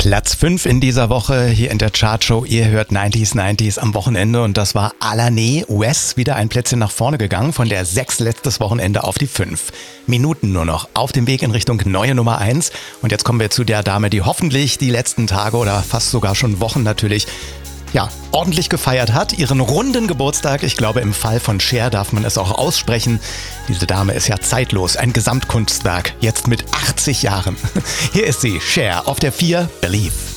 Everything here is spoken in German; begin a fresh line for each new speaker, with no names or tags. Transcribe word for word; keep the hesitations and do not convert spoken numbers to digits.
Platz fünf in dieser Woche hier in der Chartshow. Ihr hört neunziger neunzig am Wochenende und das war Alané Wes, wieder ein Plätzchen nach vorne gegangen, von der sechs letztes Wochenende auf die fünf. Minuten nur noch auf dem Weg in Richtung neue Nummer eins. Und jetzt kommen wir zu der Dame, die hoffentlich die letzten Tage oder fast sogar schon Wochen natürlich ja, ordentlich gefeiert hat, ihren runden Geburtstag. Ich glaube, im Fall von Cher darf man es auch aussprechen. Diese Dame ist ja zeitlos, ein Gesamtkunstwerk, jetzt mit achtzig Jahren. Hier ist sie, Cher, auf der vier, Believe.